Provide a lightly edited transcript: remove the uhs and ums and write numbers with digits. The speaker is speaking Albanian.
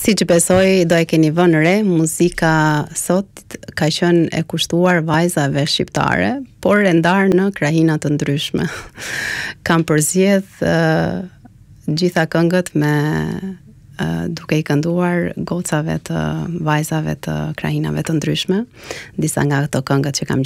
Si që besoj, do e keni vënë re, muzika sot ka qenë e kushtuar vajzave shqiptare, por e ndarë në krahina të ndryshme. Kam përzgjedh gjitha këngët me duke i kënduar gocave të vajzave të krahinave të ndryshme, disa nga ato këngët që kam